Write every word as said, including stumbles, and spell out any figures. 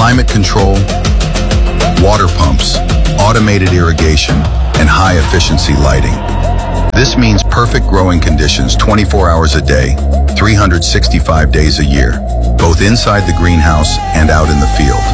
climate control, water pumps, automated irrigation, and high-efficiency lighting. This means perfect growing conditions twenty-four hours a day, three hundred sixty-five days a year, both inside the greenhouse and out in the field.